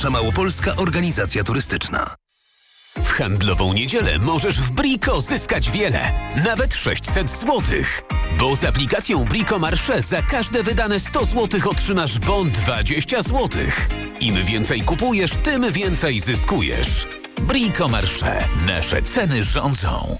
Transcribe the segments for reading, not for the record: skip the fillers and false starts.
Małopolska Organizacja Turystyczna. W handlową niedzielę możesz w Brico zyskać wiele, nawet 600 zł. Bo z aplikacją Brico Marché za każde wydane 100 zł otrzymasz bon 20 zł. Im więcej kupujesz, tym więcej zyskujesz. Brico Marché. Nasze ceny rządzą.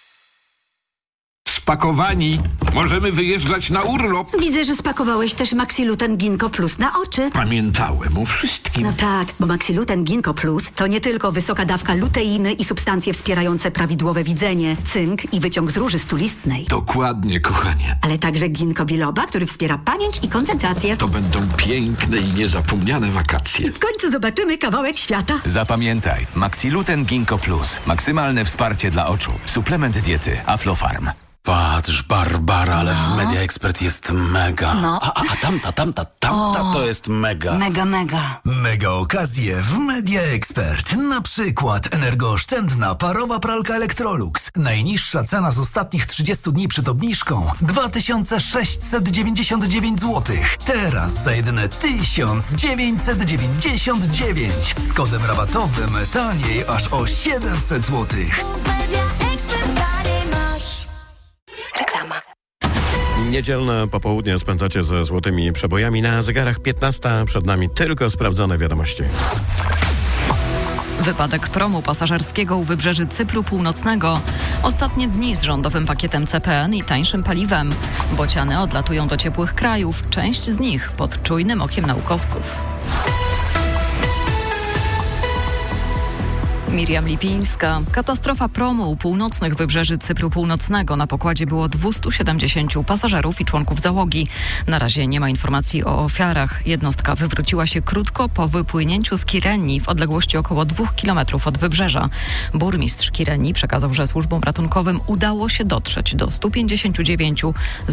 Spakowani. Możemy wyjeżdżać na urlop. Widzę, że spakowałeś też Maxiluten Ginkgo Plus na oczy. Pamiętałem o wszystkim. No tak, bo Maxiluten Ginkgo Plus to nie tylko wysoka dawka luteiny i substancje wspierające prawidłowe widzenie, cynk i wyciąg z róży stulistnej. Dokładnie, kochanie. Ale także ginkgo biloba, który wspiera pamięć i koncentrację. To będą piękne i niezapomniane wakacje. W końcu zobaczymy kawałek świata. Zapamiętaj, Maxiluten Ginkgo Plus. Maksymalne wsparcie dla oczu. Suplement diety Aflofarm. Patrz, Barbara, ale w Media Expert jest mega. No. A tamta to jest mega. Mega. Mega okazje w Media Expert. Na przykład energooszczędna parowa pralka Electrolux. Najniższa cena z ostatnich 30 dni przed obniżką 2699 zł. Teraz za jedyne 1999. Z kodem rabatowym taniej aż o 700 zł. Niedzielne popołudnie spędzacie ze złotymi przebojami. Na zegarach 15, przed nami tylko sprawdzone wiadomości. Wypadek promu pasażerskiego u wybrzeży Cypru Północnego. Ostatnie dni z rządowym pakietem CPN i tańszym paliwem. Bociany odlatują do ciepłych krajów. Część z nich pod czujnym okiem naukowców. Miriam Lipińska. Katastrofa promu u północnych wybrzeży Cypru Północnego. Na pokładzie było 270 pasażerów i członków załogi. Na razie nie ma informacji o ofiarach. Jednostka wywróciła się krótko po wypłynięciu z Kirenii w odległości około 2 km od wybrzeża. Burmistrz Kirenii przekazał, że służbom ratunkowym udało się dotrzeć do 159 z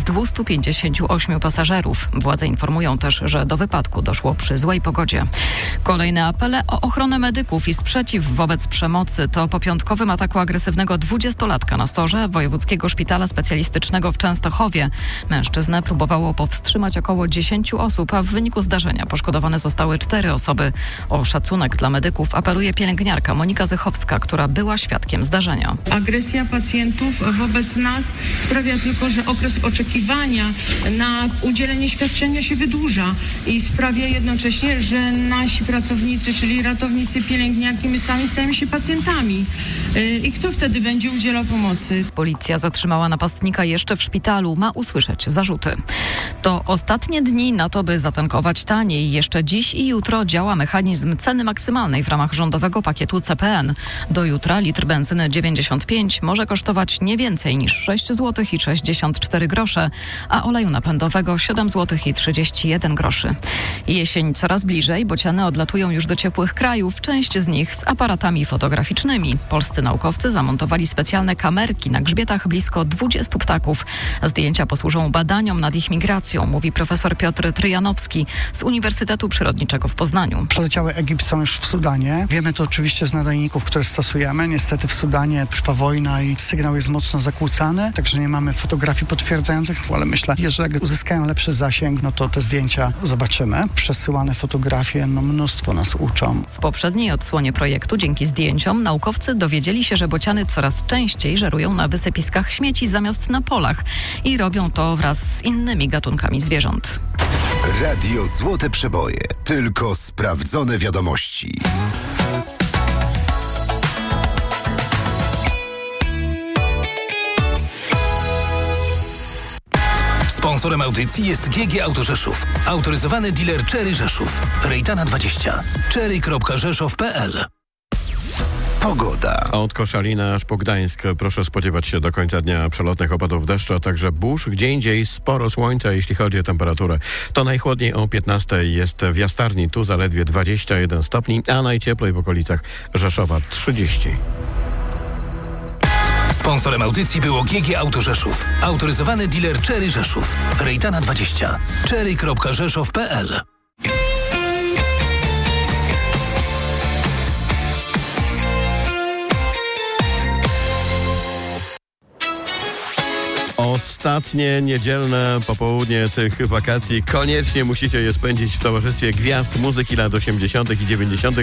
258 pasażerów. Władze informują też, że do wypadku doszło przy złej pogodzie. Kolejne apele o ochronę medyków i sprzeciw wobec przemocy to po piątkowym ataku agresywnego 20-latka na SOR-ze Wojewódzkiego Szpitala Specjalistycznego w Częstochowie. Mężczyznę próbowało powstrzymać około 10 osób, a w wyniku zdarzenia poszkodowane zostały 4 osoby. O szacunek dla medyków apeluje pielęgniarka Monika Zychowska, która była świadkiem zdarzenia. Agresja pacjentów wobec nas sprawia tylko, że okres oczekiwania na udzielenie świadczenia się wydłuża i sprawia jednocześnie, że nasi pracownicy, czyli ratownicy, pielęgniarki, my sami stajemy się pacjentami. I kto wtedy będzie udzielał pomocy? Policja zatrzymała napastnika jeszcze w szpitalu. Ma usłyszeć zarzuty. To ostatnie dni na to, by zatankować taniej. Jeszcze dziś i jutro działa mechanizm ceny maksymalnej w ramach rządowego pakietu CPN. Do jutra litr benzyny 95 może kosztować nie więcej niż 6 zł i 64 grosze, a oleju napędowego 7 zł i 31 groszy. Jesień coraz bliżej, bociany odlatują już do ciepłych krajów, część z nich z aparatami fotograficznymi. Polscy naukowcy zamontowali specjalne kamerki na grzbietach blisko 20 ptaków. Zdjęcia posłużą badaniom nad ich migracją, mówi profesor Piotr Tryjanowski z Uniwersytetu Przyrodniczego w Poznaniu. Przeleciały Egipt, są już w Sudanie. Wiemy to oczywiście z nadajników, które stosujemy. Niestety w Sudanie trwa wojna i sygnał jest mocno zakłócany, także nie mamy fotografii potwierdzających, ale myślę, że jak uzyskają lepszy zasięg, no to te zdjęcia zobaczymy. Przesyłane fotografie, mnóstwo nas uczą. W poprzedniej odsłonie projektu dzięki zdjęciom naukowcy dowiedzieli się, że bociany coraz częściej żerują na wysypiskach śmieci zamiast na polach i robią to wraz z innymi gatunkami zwierząt. Radio Złote Przeboje. Tylko sprawdzone wiadomości. Sponsorem audycji jest GG Auto Rzeszów. Autoryzowany dealer Chery Rzeszów. Rejtana 20. Chery.rzeszów.pl. Pogoda. Od Koszalina aż po Gdańsk proszę spodziewać się do końca dnia przelotnych opadów deszczu, a także burz. Gdzie indziej sporo słońca, jeśli chodzi o temperaturę. To najchłodniej o 15 jest w Jastarni, tu zaledwie 21 stopni, a najcieplej w okolicach Rzeszowa 30. Sponsorem audycji było GG Auto Rzeszów. Autoryzowany dealer Chery Rzeszów. Rejtana 20. Chery.rzeszów.pl. Ostatni ostatnie niedzielne popołudnie tych wakacji koniecznie musicie je spędzić w towarzystwie gwiazd muzyki lat 80. i 90.